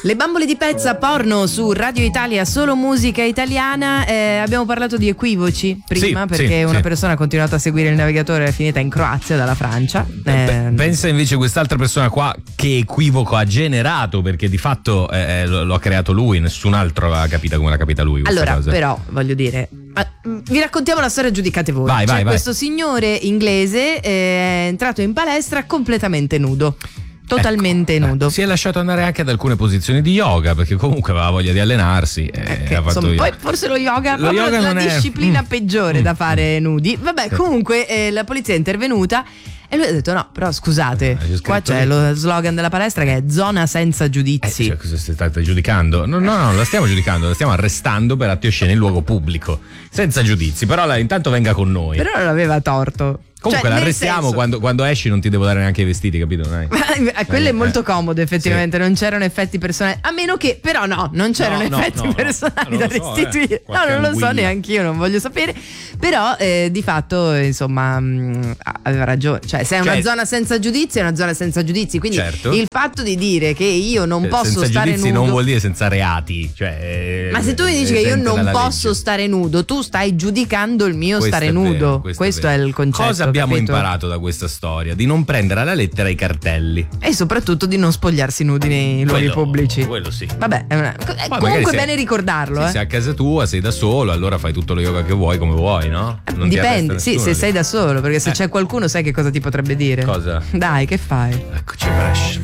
Le bambole di pezza porno su Radio Italia, solo musica italiana. Abbiamo parlato di equivoci prima, perché una persona ha continuato a seguire il navigatore, è finita in Croazia dalla Francia. Pensa invece quest'altra persona qua che equivoco ha generato, perché di fatto lo ha creato lui, nessun altro l'ha capita come l'ha capita lui. Allora, cosa. però, voglio dire, vi raccontiamo la storia, giudicate voi. Vai. Questo signore inglese è entrato in palestra completamente nudo. Totalmente nudo. Si è lasciato andare anche ad alcune posizioni di yoga, perché comunque aveva voglia di allenarsi. Ha fatto poi forse lo yoga è la disciplina peggiore da fare nudi. Vabbè, comunque la polizia è intervenuta e lui ha detto: no, però scusate, qua c'è lo slogan della palestra che è zona senza giudizi. Cioè, cosa state giudicando? No, la stiamo giudicando, la stiamo arrestando per atti osceni in luogo pubblico, senza giudizi. Però intanto venga con noi. Però non aveva torto. Comunque l'arrestiamo quando esci, non ti devo dare neanche i vestiti, capito? Quello è molto comodo, effettivamente. Non c'erano effetti personali, a meno che, però non c'erano effetti personali da restituire. Non lo so neanche io, non voglio sapere. Però di fatto, insomma, aveva ragione. Cioè, se è una zona senza giudizi, è una zona senza giudizi. Quindi il fatto di dire che io non posso senza stare giudizi nudo non vuol dire senza reati. Cioè, ma se tu mi dici che io non posso stare nudo, tu stai giudicando il mio stare nudo. Questo è il concetto. Cosa abbiamo imparato da questa storia? Di non prendere alla lettera i cartelli e soprattutto di non spogliarsi nudi nei luoghi pubblici. Quello sì. Vabbè, comunque è bene ricordarlo. Se sei a casa tua, sei da solo, allora fai tutto lo yoga che vuoi, come vuoi, no? Non dipende, se sei da solo, perché se c'è qualcuno sai che cosa ti potrebbe dire. Cosa? Dai, che fai? Eccoci, Fresh.